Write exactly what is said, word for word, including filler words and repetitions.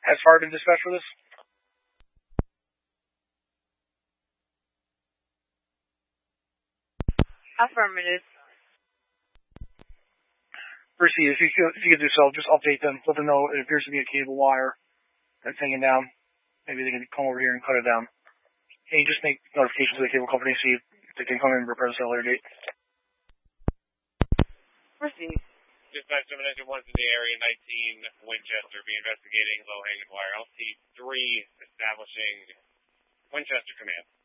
Has fire been dispatched for this? Affirmative. Proceed. If you, if you could do so, just update them. Let them know it appears to be a cable wire that's hanging down. Maybe they can come over here and cut it down. Can you just make notifications to the cable company, see if they can come in and repair this at a later date? Proceed. Dispatch seven engine one to the area nineteen Winchester. Be investigating low hanging wire. L T three establishing Winchester command.